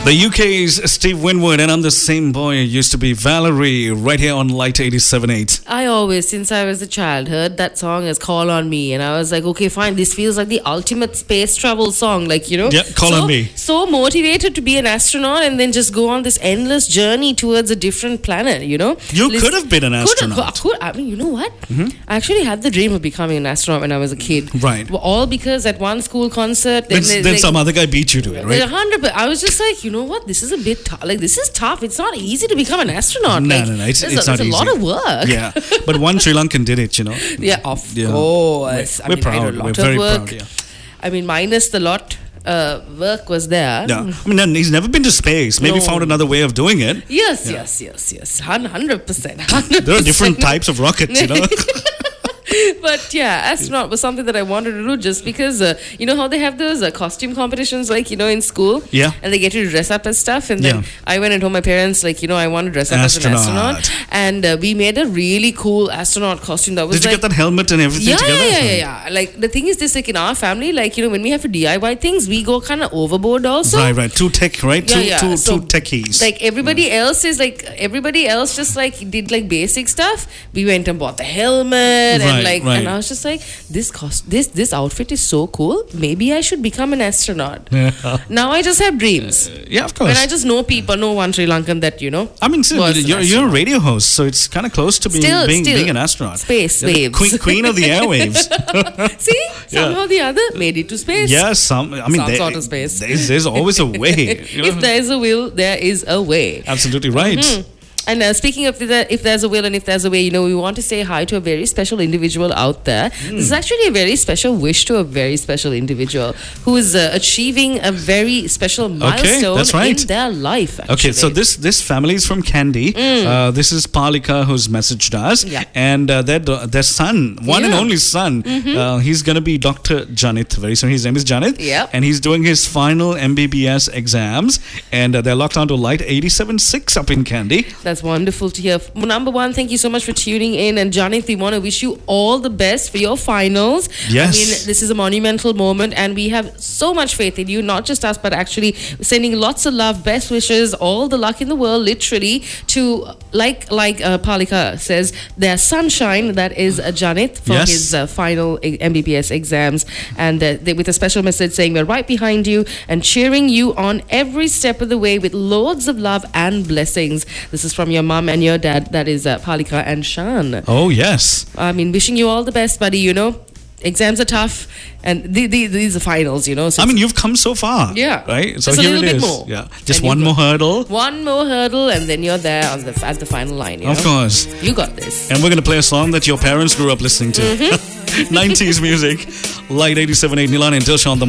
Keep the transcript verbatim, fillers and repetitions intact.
The U K's Steve Winwood, and I'm the same boy I used to be, Valerie, right here on Light eighty-seven point eight. I always, since I was a child, heard that song as Call on Me, and I was like, okay, fine, this feels like the ultimate space travel song, like, you know. Yeah, Call so, on Me. So motivated to be an astronaut and then just go on this endless journey towards a different planet, you know. You Listen, could have been an astronaut. Could have, could, I mean, you know what? Mm-hmm. I actually had the dream of becoming an astronaut when I was a kid. Right. All because at one school concert, then, then, then like, some other guy beat you to it, right? one hundred percent. I was just like, you know what? This is a bit tough. Like, this is tough. It's not easy to become an astronaut. No, like, no, no. It's, there's it's a, not there's easy. a lot of work. Yeah. But one Sri Lankan did it, you know. Yeah, of Yeah. course. We're, I we're mean, proud. I had a lot We're of very work. proud, yeah. I mean, minus the lot uh, work was there. Yeah. I mean, he's never been to space. Maybe No. found another way of doing it. Yes, Yeah. yes, yes, yes. one hundred percent. There are different types of rockets, you know. But yeah, astronaut was something that I wanted to do just because, uh, you know how they have those uh, costume competitions, like, you know, in school? Yeah. And they get you to dress up as stuff. And then Yeah. I went and told my parents, like, you know, I want to dress up Astronaut. as an astronaut. And uh, we made a really cool astronaut costume that was Did you like... get that helmet and everything Yeah, together? yeah, yeah, yeah, yeah. Like, the thing is this, like, in our family, like, you know, when we have to D I Y things, we go kind of overboard also. Right, right. Too tech, right? Yeah, too, yeah. Too, So, too techies. Like, everybody else is like, everybody else just like did like basic stuff. We went and bought the helmet and Right, like, right. and I was just like, this cost, this this outfit is so cool. Maybe I should become an astronaut. Now I just have dreams. Yeah, of course. When I just know people, know one Sri Lankan that, you know. I mean, see, was an you're, you're a astronaut. radio host, so it's kind of close to being Still, being, still. being an astronaut. Space You're the waves. Queen, queen of the airwaves. See, Yeah. somehow the other made it to space. Yeah, some. I mean, Some there- sort of space. There's, there's always a way. you know? If there is a will, there is a way. Absolutely right. Mm. And uh, speaking of the, if there's a will and if there's a way, you know, we want to say hi to a very special individual out there. Mm. This is actually a very special wish to a very special individual who is uh, achieving a very special milestone that's right. in their life. Actually. Okay, so this this family is from Kandy. Uh, this is Palika who's messaged us, Yeah. and uh, their da- their son, one and Yeah. only son, uh, he's gonna be Doctor Janith very soon. His name is Janith, Yep. and he's doing his final M B B S exams, and uh, they're locked onto Light eighty-seven point six up in Kandy. That's wonderful to hear. Number one, thank you so much for tuning in. And Janith, we want to wish you all the best for your finals. Yes. I mean, this is a monumental moment, and we have so much faith in you, not just us, but actually sending lots of love, best wishes, all the luck in the world, literally, to, like like uh, Palika says, their sunshine, that is uh, Janith, for Yes. his uh, final uh, M B B S exams. And uh, they, with a special message saying, we're right behind you and cheering you on every step of the way with loads of love and blessings. This is from your mom and your dad, that is uh, Palika and Shan. Oh yes. I mean, wishing you all the best, buddy, you know. Exams are tough, and the, the, these are finals, you know. So I mean, you've come so far. Yeah. Right. So Just a here little it bit is. more. Yeah. Just And one you've more got- hurdle. one more hurdle, and then you're there on the at the final line, you Of know. course. You got this. And we're going to play a song that your parents grew up listening to. Mm-hmm. nineties music. Light eighty-seven point eight, Nilan and Dilshan, the